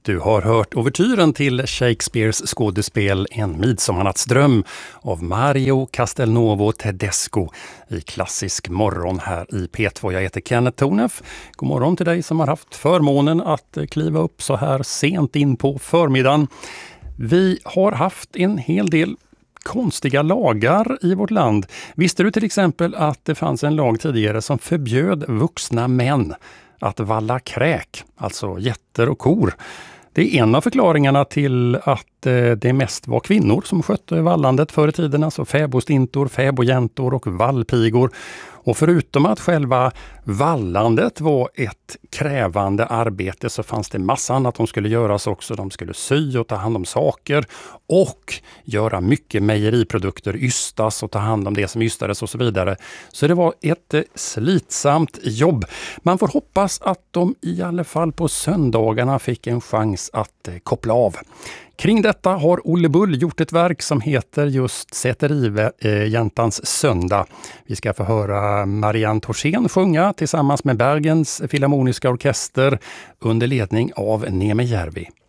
Du har hört ouvertyren till Shakespeares skådespel En midsommarnattsdröm av Mario Castelnuovo Tedesco i klassisk morgon här i P2. Jag heter Kenneth Tornef. God morgon till dig som har haft förmånen att kliva upp så här sent in på förmiddagen. Vi har haft en hel del konstiga lagar i vårt land. Visste du till exempel att det fanns en lag tidigare som förbjöd vuxna män att valla kräk, alltså getter och kor? Det är en av förklaringarna till att det mest var kvinnor som skötte vallandet förr i tiden, alltså fäbodstintor, fäbodjäntor och vallpigor. Och förutom att själva vallandet var ett krävande arbete så fanns det massa annat som skulle göras också. De skulle sy och ta hand om saker och göra mycket mejeriprodukter, ystas och ta hand om det som ystades och så vidare. Så det var ett slitsamt jobb. Man får hoppas att de i alla fall på söndagarna fick en chans att koppla av. Kring detta har Olle Bull gjort ett verk som heter just Säterivejäntans söndag. Vi ska få höra Marianne Torsén sjunga tillsammans med Bergens Filharmoniska orkester under ledning av Neme Järvi.